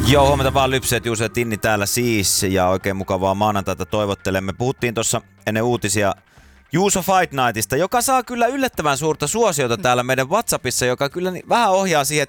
Joo, huomenta vaan Lypseet, Juuso ja Tinni täällä siis ja oikein mukavaa maanantaita toivottelemme. Puhuttiin tuossa ennen uutisia Juuso Fight Nightista, joka saa kyllä yllättävän suurta suosiota täällä meidän WhatsAppissa, joka kyllä vähän ohjaa siihen,